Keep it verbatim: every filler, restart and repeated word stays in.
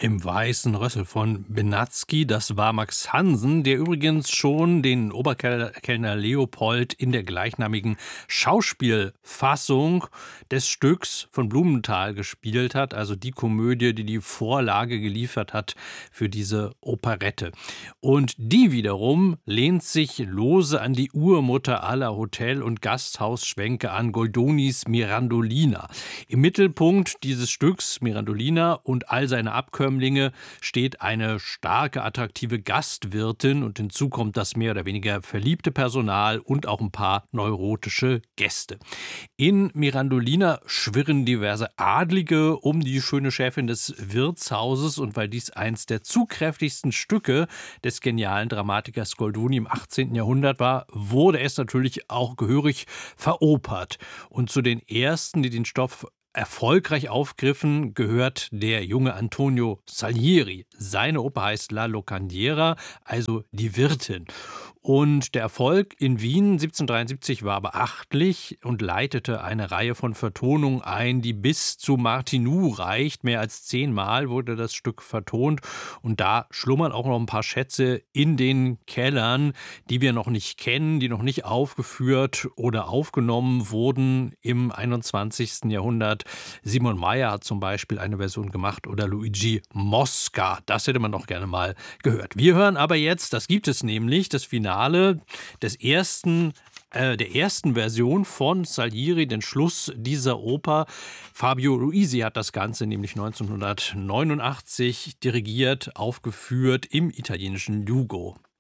Im Weißen Rössel von Benatzky, das war Max Hansen, der übrigens schon den Oberkellner Leopold in der gleichnamigen Schauspielfassung des Stücks von Blumenthal gespielt hat, also die Komödie, die die Vorlage geliefert hat für diese Operette. Und die wiederum lehnt sich lose an die Urmutter aller Hotel- und Gasthausschwänke an, Goldonis Mirandolina. Im Mittelpunkt dieses Stücks Mirandolina und all seine Abkömmlinge steht eine starke, attraktive Gastwirtin und hinzu kommt das mehr oder weniger verliebte Personal und auch ein paar neurotische Gäste. In Mirandolina schwirren diverse Adlige um die schöne Chefin des Wirtshauses und weil dies eins der zugkräftigsten Stücke des genialen Dramatikers Goldoni im achtzehnten Jahrhundert war, wurde es natürlich auch gehörig veropert. Und zu den ersten, die den Stoff erfolgreich aufgriffen, gehört der junge Antonio Salieri. Seine Oper heißt La Locandiera, also die Wirtin. Und der Erfolg in Wien siebzehnhundertdreiundsiebzig war beachtlich und leitete eine Reihe von Vertonungen ein, die bis zu Martineau reicht. Mehr als zehnmal wurde das Stück vertont. Und da schlummern auch noch ein paar Schätze in den Kellern, die wir noch nicht kennen, die noch nicht aufgeführt oder aufgenommen wurden im einundzwanzigsten Jahrhundert. Simon Mayr hat zum Beispiel eine Version gemacht oder Luigi Mosca. Das hätte man noch gerne mal gehört. Wir hören aber jetzt, das gibt es nämlich, das Finale des ersten, äh, der ersten Version von Salieri, den Schluss dieser Oper. Fabio Luisi hat das Ganze nämlich neunzehnhundertneunundachtzig dirigiert, aufgeführt im italienischen Lugo.